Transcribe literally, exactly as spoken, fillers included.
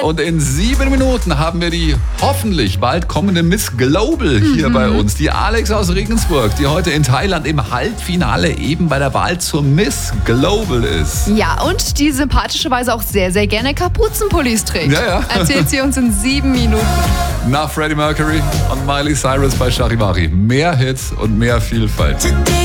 Und in sieben Minuten haben wir die hoffentlich bald kommende Miss Global hier mhm. bei uns. Die Alex aus Regensburg, die heute in Thailand im Halbfinale eben bei der Wahl zur Miss Global ist. Ja, und die sympathischerweise auch sehr, sehr gerne Kapuzenpullis trägt. Ja, ja. Erzählt sie uns in sieben Minuten. Nach Freddie Mercury und Miley Cyrus bei Charivari. Mehr Hits und mehr Vielfalt.